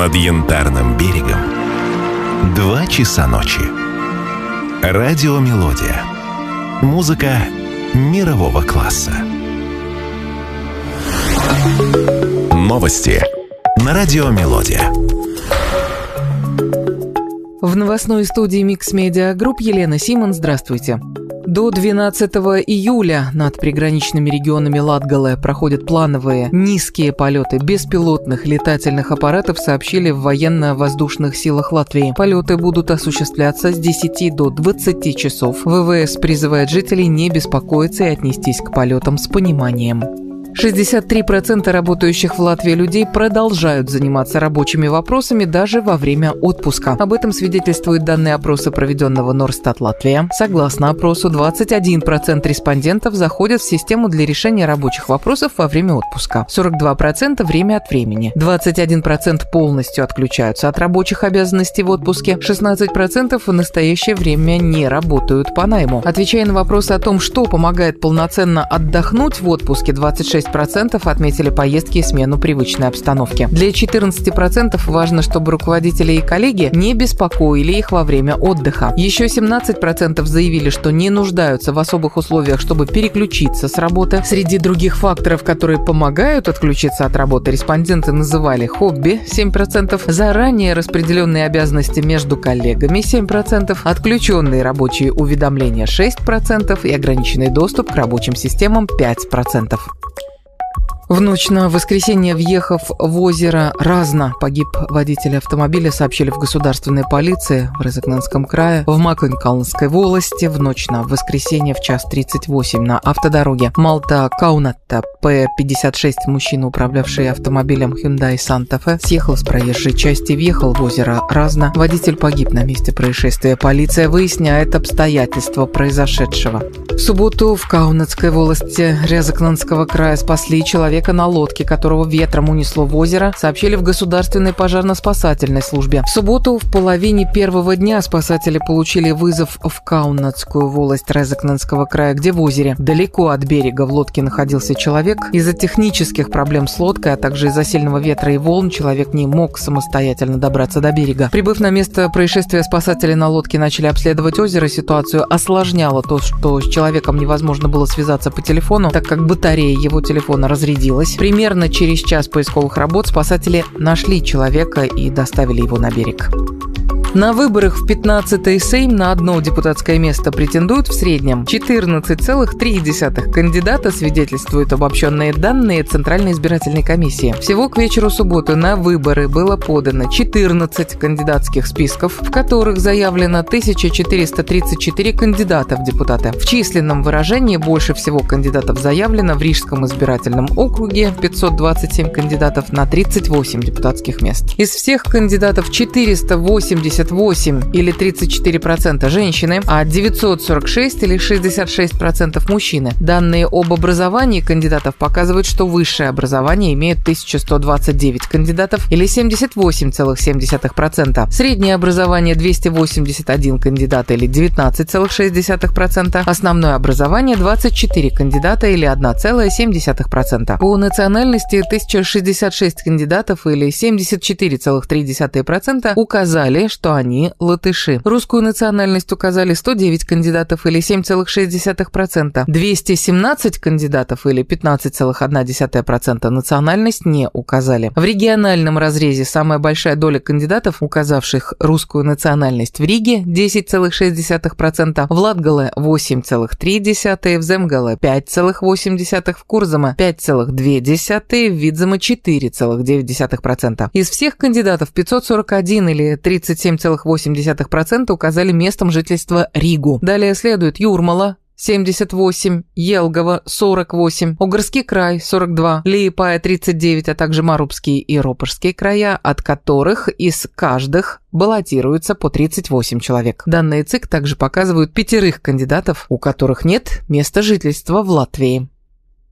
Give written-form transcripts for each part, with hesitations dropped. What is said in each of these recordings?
Над Янтарным берегом 2 часа ночи. Радиомелодия. Музыка мирового класса. Новости на Радиомелодия. В новостной студии Mix Media Group Елена Симон. Здравствуйте. До 12 июля над приграничными регионами Латгале проходят плановые низкие полеты беспилотных летательных аппаратов, сообщили в военно-воздушных силах Латвии. Полеты будут осуществляться с 10 до 20 часов. ВВС призывает жителей не беспокоиться и отнестись к полетам с пониманием. 63% работающих в Латвии людей продолжают заниматься рабочими вопросами даже во время отпуска. Об этом свидетельствуют данные опроса, проведенного Норстат Латвия. Согласно опросу, 21% респондентов заходят в систему для решения рабочих вопросов во время отпуска, 42% время от времени, 21% полностью отключаются от рабочих обязанностей в отпуске, 16% в настоящее время не работают по найму. Отвечая на вопросы о том, что помогает полноценно отдохнуть в отпуске, 26% отметили поездки и смену привычной обстановки. Для 14% важно, чтобы руководители и коллеги не беспокоили их во время отдыха. Еще 17% заявили, что не нуждаются в особых условиях, чтобы переключиться с работы. Среди других факторов, которые помогают отключиться от работы, респонденты называли хобби 7%, заранее распределенные обязанности между коллегами 7%, отключенные рабочие уведомления 6% и ограниченный доступ к рабочим системам 5%. В ночь на воскресенье, въехав в озеро Разна, погиб водитель автомобиля, сообщили в государственной полиции в Резекненском крае. В Маконкалнской волости в ночь на воскресенье в 1:38 на автодороге Малта-Каунатта П-56 мужчина, управлявший автомобилем Hyundai Santa Fe, съехал с проезжей части и въехал в озеро Разна. Водитель погиб на месте происшествия. Полиция выясняет обстоятельства произошедшего. В субботу в Каунатской волости Резекненского края спасли человека на лодке, которого ветром унесло в озеро, сообщили в Государственной пожарно-спасательной службе. В субботу в половине первого дня спасатели получили вызов в Каунатскую волость Резекненского края, где в озере далеко от берега в лодке находился человек. Из-за технических проблем с лодкой, а также из-за сильного ветра и волн человек не мог самостоятельно добраться до берега. Прибыв на место происшествия, спасатели на лодке начали обследовать озеро. Ситуацию осложняло то, что с человеком невозможно было связаться по телефону, так как батарея его телефона разрядилась. Примерно через час поисковых работ спасатели нашли человека и доставили его на берег. На выборах в 15-й Сейм на одно депутатское место претендуют в среднем 14,3 кандидата, свидетельствуют обобщенные данные Центральной избирательной комиссии. Всего к вечеру субботы на выборы было подано 14 кандидатских списков, в которых заявлено 1434 кандидата в депутаты. В численном выражении больше всего кандидатов заявлено в Рижском избирательном округе – 527 кандидатов на 38 депутатских мест. Из всех кандидатов 488 или 34% женщины, а 946 или 66% мужчины. Данные об образовании кандидатов показывают, что высшее образование имеют 1129 кандидатов или 78,7%. Среднее образование 281 кандидата или 19,6%. Основное образование 24 кандидата или 1,7%. По национальности 1066 кандидатов или 74,3% указали, что они латыши. Русскую национальность указали 109 кандидатов или 7,6%. 217 кандидатов или 15,1% национальность не указали. В региональном разрезе самая большая доля кандидатов, указавших русскую национальность, в Риге 10,6%, в Латгале 8,3%, в Земгале 5,8%, в Курзаме 5,2%, в Видземе 4,9%. Из всех кандидатов 541 или 37,8% указали местом жительства Ригу. Далее следует Юрмала 78, Елгова 48, Огрский край 42, Лиепая 39, а также Марубский и Ропожский края, от которых из каждых баллотируются по 38 человек. Данные ЦИК также показывают 5 кандидатов, у которых нет места жительства в Латвии.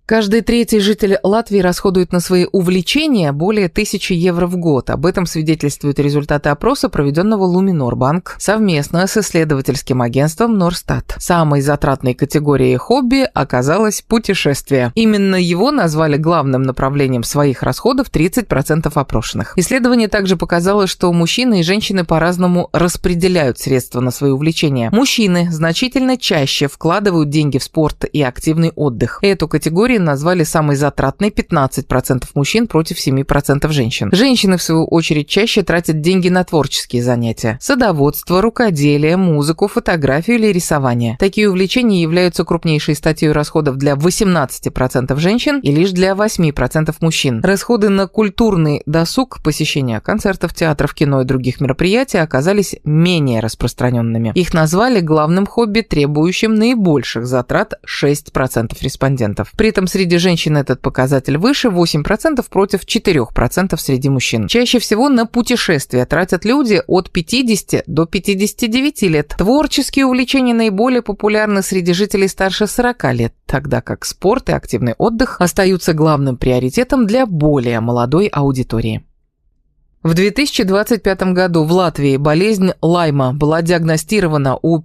Каждый третий житель Латвии расходует на свои увлечения более 1000 евро в год. Об этом свидетельствуют результаты опроса, проведенного Luminor-Bank совместно с исследовательским агентством Норстат. Самой затратной категорией хобби оказалось путешествие. Именно его назвали главным направлением своих расходов 30% опрошенных. Исследование также показало, что мужчины и женщины по-разному распределяют средства на свои увлечения. Мужчины значительно чаще вкладывают деньги в спорт и активный отдых. Эту категорию назвали самой затратной 15% мужчин против 7% женщин. Женщины, в свою очередь, чаще тратят деньги на творческие занятия. Садоводство, рукоделие, музыку, фотографию или рисование. Такие увлечения являются крупнейшей статьей расходов для 18% женщин и лишь для 8% мужчин. Расходы на культурный досуг, посещение концертов, театров, кино и других мероприятий оказались менее распространенными. Их назвали главным хобби, требующим наибольших затрат 6% респондентов. При этом среди женщин этот показатель выше, 8% против 4% среди мужчин. Чаще всего на путешествия тратят люди от 50 до 59 лет. Творческие увлечения наиболее популярны среди жителей старше 40 лет, тогда как спорт и активный отдых остаются главным приоритетом для более молодой аудитории. В 2025 году в Латвии болезнь Лайма была диагностирована у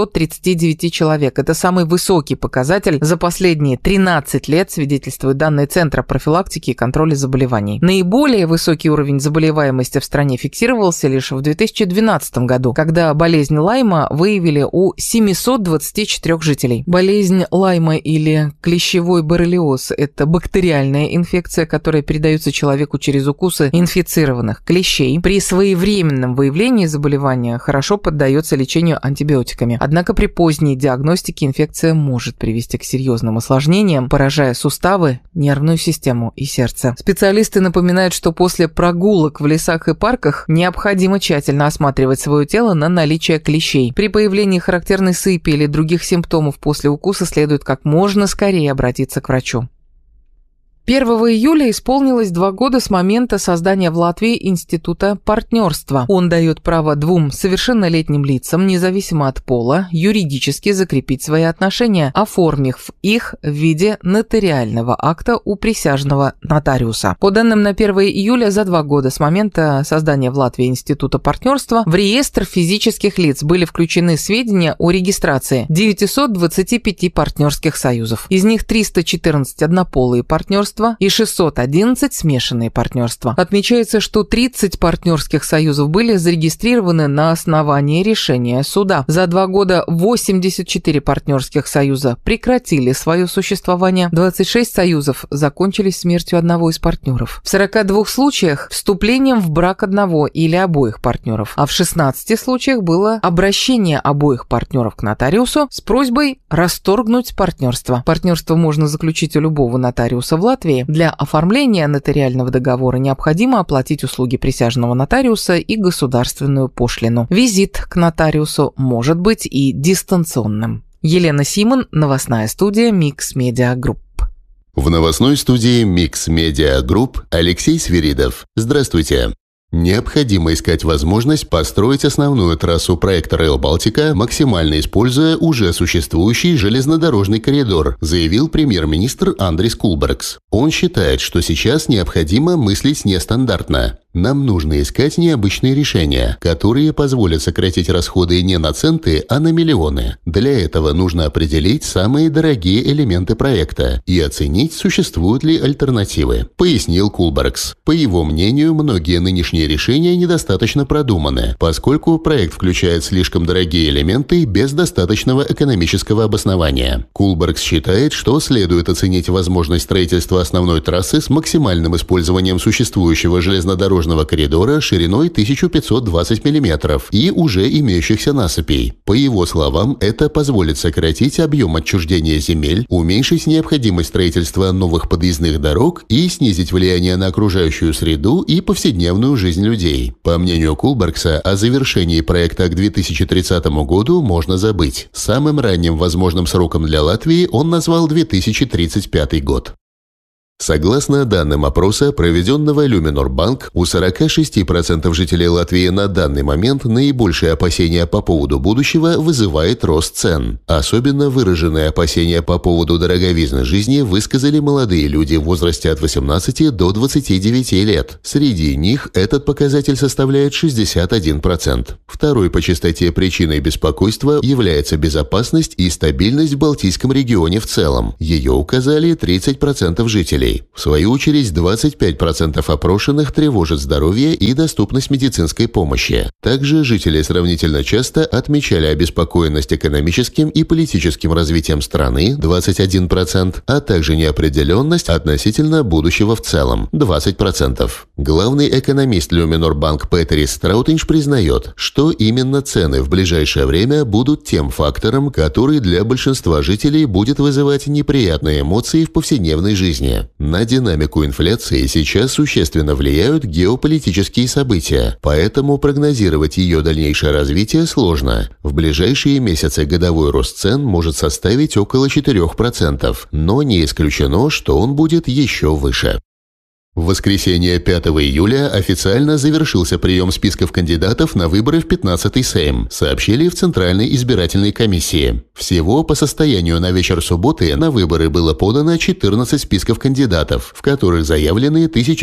539 человек. Это самый высокий показатель за последние 13 лет, свидетельствуют данные Центра профилактики и контроля заболеваний. Наиболее высокий уровень заболеваемости в стране фиксировался лишь в 2012 году, когда болезнь Лайма выявили у 724 жителей. Болезнь Лайма или клещевой боррелиоз – это бактериальная инфекция, которая передается человеку через укусы инфицированных клещей. При своевременном выявлении заболевания хорошо поддается лечению антибиотиками. Однако при поздней диагностике инфекция может привести к серьезным осложнениям, поражая суставы, нервную систему и сердце. Специалисты напоминают, что после прогулок в лесах и парках необходимо тщательно осматривать свое тело на наличие клещей. При появлении характерной сыпи или других симптомов после укуса следует как можно скорее обратиться к врачу. 1 июля исполнилось 2 года с момента создания в Латвии Института партнерства. Он дает право 2 совершеннолетним лицам, независимо от пола, юридически закрепить свои отношения, оформив их в виде нотариального акта у присяжного нотариуса. По данным на 1 июля, за 2 года с момента создания в Латвии Института партнерства в реестр физических лиц были включены сведения о регистрации 925 партнерских союзов. Из них 314 однополые партнерства и 611 смешанные партнерства. Отмечается, что 30 партнерских союзов были зарегистрированы на основании решения суда. За 2 года 84 партнерских союза прекратили свое существование, 26 союзов закончились смертью одного из партнеров. В 42 случаях вступлением в брак одного или обоих партнеров, а в 16 случаях было обращение обоих партнеров к нотариусу с просьбой расторгнуть партнерство. Партнерство можно заключить у любого нотариуса в Латвии. Для оформления нотариального договора необходимо оплатить услуги присяжного нотариуса и государственную пошлину. Визит к нотариусу может быть и дистанционным. Елена Симон, новостная студия Mix Media Group. В новостной студии Mix Media Group Алексей Свиридов. Здравствуйте. Необходимо искать возможность построить основную трассу проекта Rail Baltica, максимально используя уже существующий железнодорожный коридор, заявил премьер-министр Андрис Кулбергс. Он считает, что сейчас необходимо мыслить нестандартно. Нам нужно искать необычные решения, которые позволят сократить расходы не на центы, а на миллионы. Для этого нужно определить самые дорогие элементы проекта и оценить, существуют ли альтернативы, пояснил Кулбергс. По его мнению, многие нынешние решения недостаточно продуманы, поскольку проект включает слишком дорогие элементы без достаточного экономического обоснования. Кулбергс считает, что следует оценить возможность строительства основной трассы с максимальным использованием существующего железнодорожного коридора шириной 1520 мм и уже имеющихся насыпей. По его словам, это позволит сократить объем отчуждения земель, уменьшить необходимость строительства новых подъездных дорог и снизить влияние на окружающую среду и повседневную жизнь людей. По мнению Кулбергса, о завершении проекта к 2030 году можно забыть. Самым ранним возможным сроком для Латвии он назвал 2035 год. Согласно данным опроса, проведенного Люминор-Банк, у 46% жителей Латвии на данный момент наибольшие опасения по поводу будущего вызывает рост цен. Особенно выраженные опасения по поводу дороговизны жизни высказали молодые люди в возрасте от 18 до 29 лет. Среди них этот показатель составляет 61%. Второй по частоте причиной беспокойства является безопасность и стабильность в Балтийском регионе в целом. Ее указали 30% жителей. В свою очередь, 25% опрошенных тревожит здоровье и доступность медицинской помощи. Также жители сравнительно часто отмечали обеспокоенность экономическим и политическим развитием страны – 21%, а также неопределенность относительно будущего в целом – 20%. Главный экономист Люминор-Банк Петерис Страутинш признает, что именно цены в ближайшее время будут тем фактором, который для большинства жителей будет вызывать неприятные эмоции в повседневной жизни. На динамику инфляции сейчас существенно влияют геополитические события, поэтому прогнозировать ее дальнейшее развитие сложно. В ближайшие месяцы годовой рост цен может составить около 4%, но не исключено, что он будет еще выше. В воскресенье 5 июля официально завершился прием списков кандидатов на выборы в 15-й Сейм, сообщили в Центральной избирательной комиссии. Всего по состоянию на вечер субботы на выборы было подано 14 списков кандидатов, в которых заявлены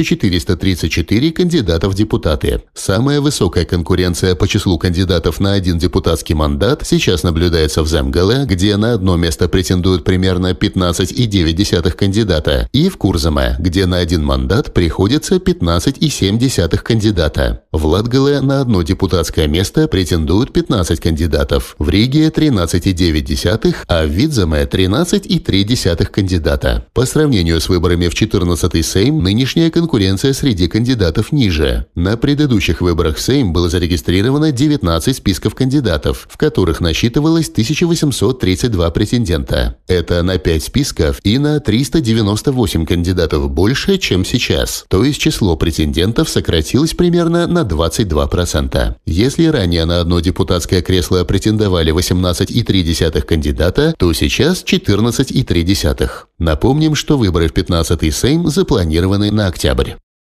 1434 кандидата в депутаты. Самая высокая конкуренция по числу кандидатов на один депутатский мандат сейчас наблюдается в Земгале, где на одно место претендуют примерно 15,9 кандидата, и в Курзаме, где на один мандат приходится 15,7 кандидата. В Латгале на одно депутатское место претендуют 15 кандидатов, в Риге 13,9, а в Видземе 13,3 кандидата. По сравнению с выборами в 14-й Сейм, нынешняя конкуренция среди кандидатов ниже. На предыдущих выборах в Сейм было зарегистрировано 19 списков кандидатов, в которых насчитывалось 1832 претендента. Это на 5 списков и на 398 кандидатов больше, чем сейчас. То есть число претендентов сократилось примерно на 22%. Если ранее на одно депутатское кресло претендовали 18,3 кандидата, то сейчас 14,3. Напомним, что выборы в 15-й Сейм запланированы на октябрь.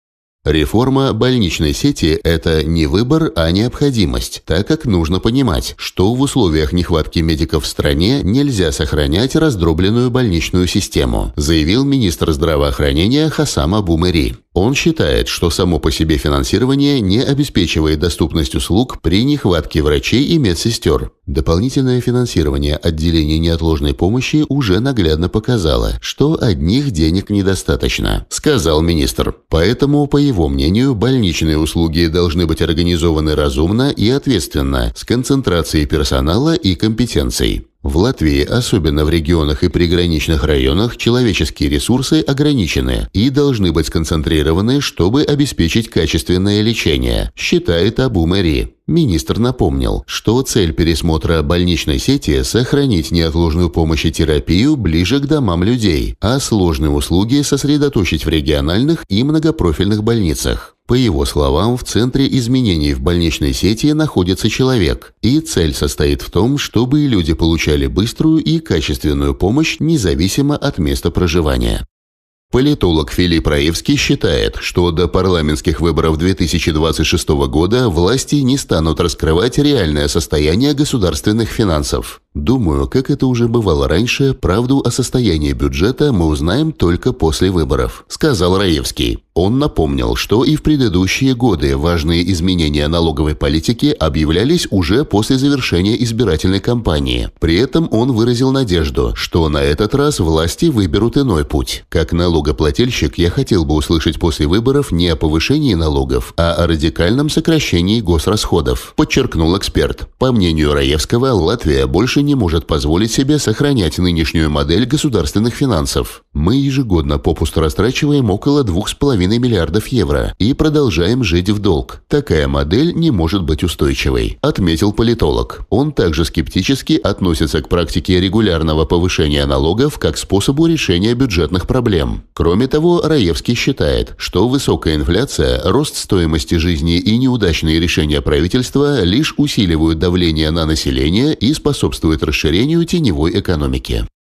Реформа больничной сети – это не выбор, а необходимость, так как нужно понимать, что в условиях нехватки медиков в стране нельзя сохранять раздробленную больничную систему, заявил министр здравоохранения Хасам Абу Мери. Он считает, что само по себе финансирование не обеспечивает доступность услуг при нехватке врачей и медсестер. Дополнительное финансирование отделений неотложной помощи уже наглядно показало, что одних денег недостаточно, сказал министр. Поэтому, по его мнению, больничные услуги должны быть организованы разумно и ответственно, с концентрацией персонала и компетенций. В Латвии, особенно в регионах и приграничных районах, человеческие ресурсы ограничены и должны быть сконцентрированы, чтобы обеспечить качественное лечение, считает Абу Мери. Министр напомнил, что цель пересмотра больничной сети – сохранить неотложную помощь и терапию ближе к домам людей, а сложные услуги сосредоточить в региональных и многопрофильных больницах. По его словам, в центре изменений в больничной сети находится человек, и цель состоит в том, чтобы люди получали быструю и качественную помощь независимо от места проживания. Политолог Филипп Раевский считает, что до парламентских выборов 2026 года власти не станут раскрывать реальное состояние государственных финансов. Думаю, как это уже бывало раньше, правду о состоянии бюджета мы узнаем только после выборов, сказал Раевский. Он напомнил, что и в предыдущие годы важные изменения налоговой политики объявлялись уже после завершения избирательной кампании. При этом он выразил надежду, что на этот раз власти выберут иной путь. Как налогоплательщик я хотел бы услышать после выборов не о повышении налогов, а о радикальном сокращении госрасходов, подчеркнул эксперт. По мнению Раевского, Латвия больше не может позволить себе сохранять нынешнюю модель государственных финансов. Мы ежегодно попусту растрачиваем около 2,5 миллиардов евро и продолжаем жить в долг. Такая модель не может быть устойчивой, отметил политолог. Он также скептически относится к практике регулярного повышения налогов как способу решения бюджетных проблем. Кроме того, Раевский считает, что высокая инфляция, рост стоимости жизни и неудачные решения правительства лишь усиливают давление на население и способствуют расширению теневой экономики.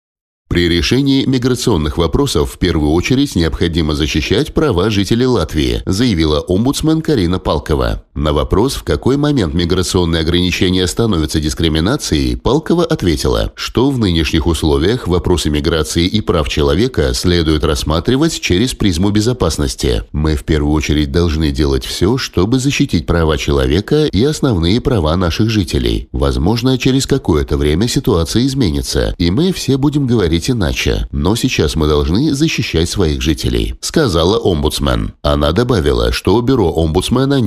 При решении миграционных вопросов в первую очередь необходимо защищать права жителей Латвии, заявила омбудсмен Карина Палкова. На вопрос, в какой момент миграционные ограничения становятся дискриминацией, Палкова ответила, что в нынешних условиях вопросы миграции и прав человека следует рассматривать через призму безопасности. Мы в первую очередь должны делать все, чтобы защитить права человека и основные права наших жителей. Возможно, через какое-то время ситуация изменится, и мы все будем говорить иначе. Но сейчас мы должны защищать своих жителей, сказала омбудсмен. Она добавила, что бюро омбудсмена